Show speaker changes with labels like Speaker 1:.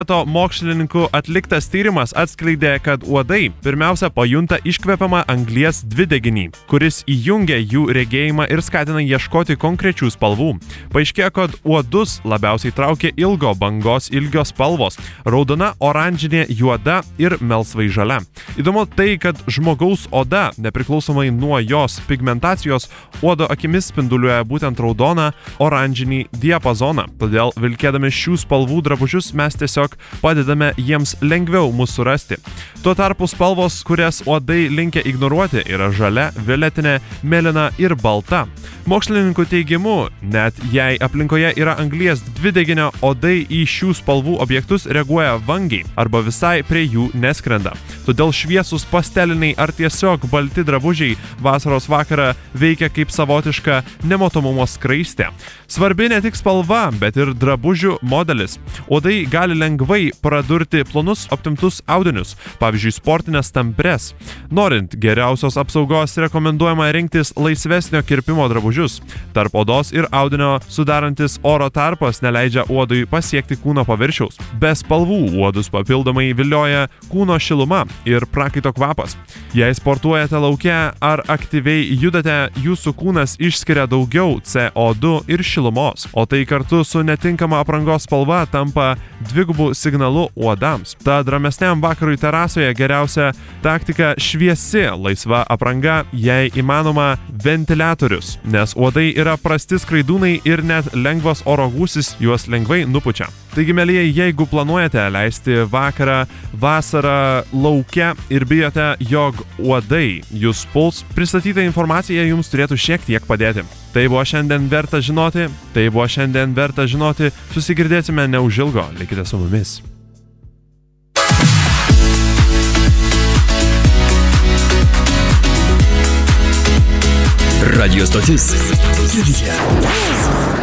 Speaker 1: Mokslininkų atliktas tyrimas atskleidė, kad uodai pirmiausia pajunta iškvepiamą anglies dvideginį, kuris įjungia jų regėjimą ir skatina ieškoti konkrečių spalvų. Paaiškėjo, kad uodus labiausiai traukia ilgo bangos ilgio spalvos - raudona, oranžinė, juoda ir melsvai žalia. Įdomu tai, kad žmogaus oda, nepriklausomai nuo jos pigmentacijos, uodo akimis spinduliuoja būtent raudoną, oranžinį diapazoną. Todėl vilkėdami šių spalvų drabužius mes tiesiog padedame jiems lengviau mus surasti. Tuo tarpu spalvos, kurias uodai linkę ignoruoti, yra žalia, violetinė, mėlyna ir balta. Mokslininkų teigimu, net jei aplinkoje yra anglies dvideginio, uodai į šių spalvų objektus reaguoja vangiai arba visai prie jų neskrenda. Todėl šviesus pasteliniai ar tiesiog balti drabužiai vasaros vakarą veikia kaip savotiška nematomumo skraistė. Svarbi ne tik spalva, bet ir drabužių modelis. Uodai gali lengvai pradurti plonus aptimtus audinius, pavyzdžiui, sportinės tampres. Norint geriausios apsaugos, rekomenduojama rinktis laisvesnio kirpimo drabužius. Tarp odos ir audinio sudarantis oro tarpas neleidžia uodui pasiekti kūno paviršiaus. Be spalvų uodus papildomai vilioja kūno šiluma ir prakaito kvapas. Jei sportuojate lauke ar aktyviai judate, jūsų kūnas išskiria daugiau CO2 ir šilumos, o tai kartu su netinkama aprangos spalva tampa dvigubų signalų uodams. Tad ramesniam vakarui terasoje geriausia taktika šviesi laisva apranga, jei įmanoma ventiliatorius, nes uodai yra prasti skraidūnai ir net lengvas oro gūsis juos lengvai nupučia. Taigi, mielieji, jeigu planuojate leisti vakarą, vasarą lauke ir bijote, jog uodai jūs puls, pristatyta informacija jums turėtų šiek tiek padėti. Tai buvo šiandien verta žinoti, susigirdėsime neužilgo, likite su mumis.
Speaker 2: Radio stotis.